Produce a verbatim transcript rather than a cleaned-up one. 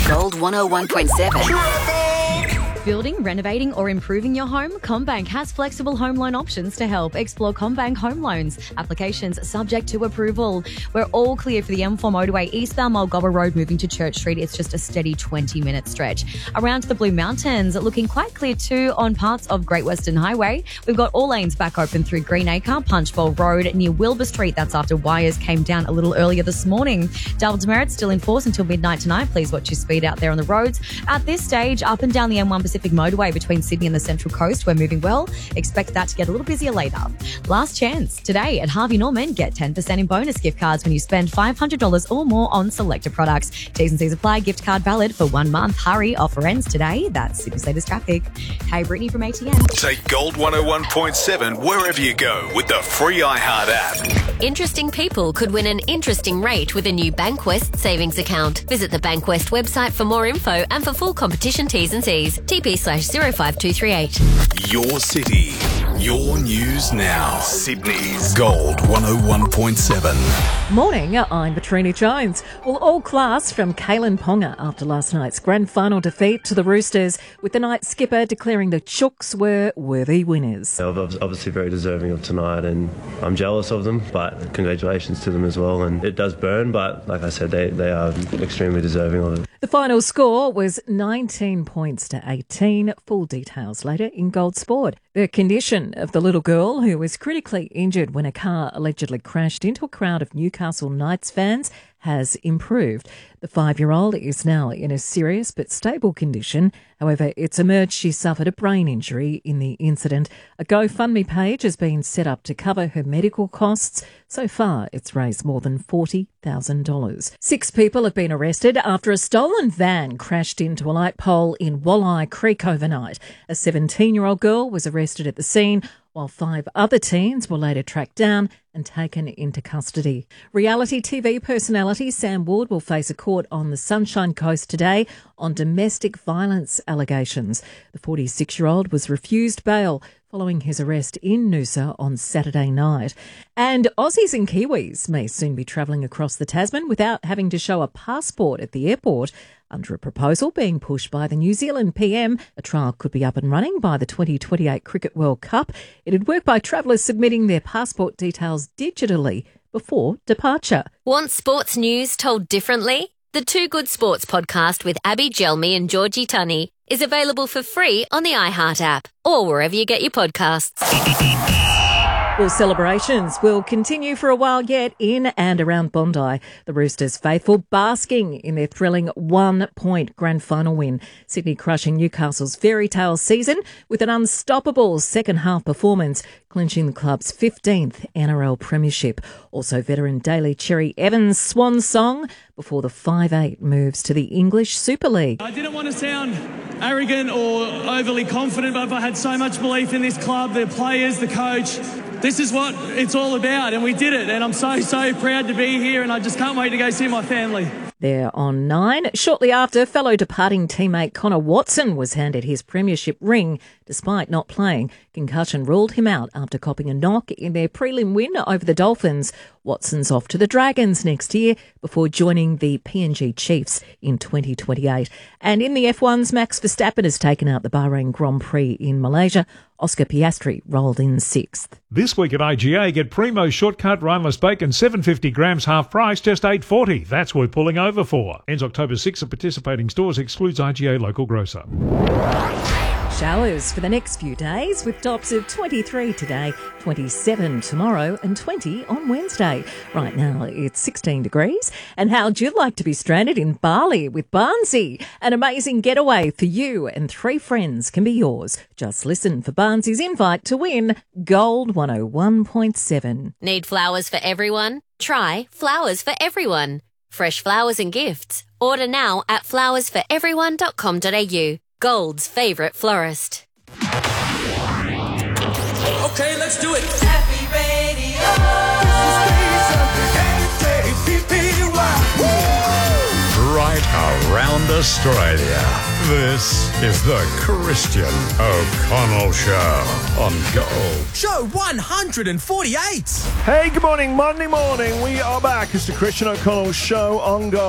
Gold one oh one point seven. Building, renovating or improving your home? CommBank has flexible home loan options to help. Explore CommBank Home Loans. Applications subject to approval. We're all clear for the M four motorway eastbound Mulgobba Road moving to Church Street. It's just a steady twenty minute stretch. Around to the Blue Mountains, looking quite clear too on parts of Great Western Highway. We've got all lanes back open through Greenacre, Punchbowl Road near Wilbur Street. That's after wires came down a little earlier this morning. Double demerit still in force until midnight tonight. Please watch your speed out there on the roads. At this stage, up and down the M one Pacific motorway between Sydney and the Central Coast, we're moving well. Expect that to get a little busier later. Last chance today at Harvey Norman. Get ten percent in bonus gift cards when you spend five hundred dollars or more on selected products. T's and C's apply. Gift card valid for one month. Hurry, offer ends today. That's Sydney's latest traffic. Hey, Brittany from A T N. Take Gold one oh one point seven wherever you go with the free iHeart app. Interesting people could win an interesting rate with a new Bankwest savings account. Visit the Bankwest website for more info and for full competition T's and C's. T P slash zero five two three eight. Your city, your news now. Sydney's Gold one oh one point seven. Morning, I'm Petrina Jones. Well, all class from Kalen Ponga after last night's grand final defeat to the Roosters, with the night skipper declaring the Chooks were worthy winners. They're obviously very deserving of tonight, and I'm jealous of them, but congratulations to them as well. And it does burn, but like I said, they, they are extremely deserving of it. The final score was nineteen points to eighteen. Full details later in Gold Sport. The condition of the little girl who was critically injured when a car allegedly crashed into a crowd of Newcastle Knights fans has improved. The five-year-old is now in a serious but stable condition. However, it's emerged she suffered a brain injury in the incident. A GoFundMe page has been set up to cover her medical costs. So far, it's raised more than forty thousand dollars. Six people have been arrested after a stolen van crashed into a light pole in Walleye Creek overnight. A seventeen-year-old girl was arrested at the scene, while five other teens were later tracked down and taken into custody. Reality T V personality Sam Ward will face a court on the Sunshine Coast today on domestic violence allegations. The forty-six-year-old was refused bail following his arrest in Noosa on Saturday night. And Aussies and Kiwis may soon be travelling across the Tasman without having to show a passport at the airport. Under a proposal being pushed by the New Zealand P M, a trial could be up and running by the twenty twenty-eight Cricket World Cup. It'd work by travellers submitting their passport details digitally before departure. Want sports news told differently? The Two Good Sports podcast with Abby Gelmi and Georgie Tunney is available for free on the iHeart app or wherever you get your podcasts. Well, celebrations will continue for a while yet in and around Bondi. The Roosters faithful basking in their thrilling one-point grand final win. Sydney crushing Newcastle's fairy tale season with an unstoppable second-half performance, clinching the club's fifteenth N R L premiership. Also veteran Daly Cherry Evans' swan song before the five eight moves to the English Super League. I didn't want to sound arrogant or overly confident, but I had so much belief in this club, the players, the coach. This is what it's all about, and we did it, and I'm so, so proud to be here, and I just can't wait to go see my family. There on nine. Shortly after, fellow departing teammate Connor Watson was handed his premiership ring despite not playing. Concussion ruled him out after copping a knock in their prelim win over the Dolphins. Watson's off to the Dragons next year before joining the P N G Chiefs in twenty twenty-eight. And in the F ones, Max Verstappen has taken out the Bahrain Grand Prix in Malaysia. Oscar Piastri rolled in sixth. This week at I G A, get Primo Shortcut Rhineless Bacon, seven hundred fifty grams, half price, just eight dollars forty. That's worth pulling over for. Ends October sixth at participating stores, excludes I G A local grocer. Showers for the next few days with tops of twenty-three today, twenty-seven tomorrow and twenty on Wednesday. Right now it's sixteen degrees. And how'd you like to be stranded in Bali with Barnsey? An amazing getaway for you and three friends can be yours. Just listen for Barnsey's invite to win Gold one oh one point seven. Need flowers for everyone? Try Flowers for Everyone. Fresh flowers and gifts. Order now at flowers for everyone dot com dot a u. Gold's favourite florist. Okay, let's do it. Happy Radio. Right around Australia. This is the Christian O'Connell Show on Gold. Show one hundred forty-eight. Hey, good morning, Monday morning. We are back. It's the Christian O'Connell Show on Gold.